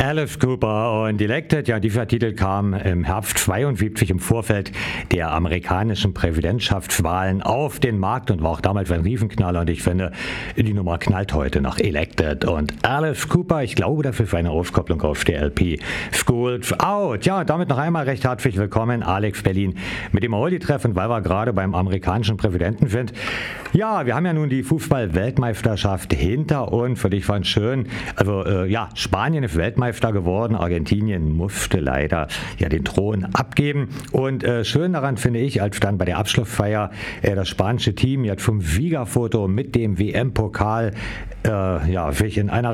Alice Cooper und Elected, ja, dieser Titel kam im Herbst 72 im Vorfeld der amerikanischen Präsidentschaftswahlen auf den Markt und war auch damals ein Riesenknaller und ich finde, die Nummer knallt heute noch. Elected und Alice Cooper, ich glaube, das ist eine Auskopplung auf der LP Schools Out. Ja, damit noch einmal recht herzlich willkommen, Alex Berlin mit dem Oldie-Treffen, weil wir gerade beim amerikanischen Präsidenten sind. Ja, wir haben ja nun die Fußball-Weltmeisterschaft hinter uns, für dich fand schön. Also Spanien ist Weltmeister geworden, Argentinien musste leider ja den Thron abgeben und schön daran finde ich, als dann bei der Abschlussfeier das spanische Team jetzt vom Siegerfoto mit dem WM-Pokal sich in einer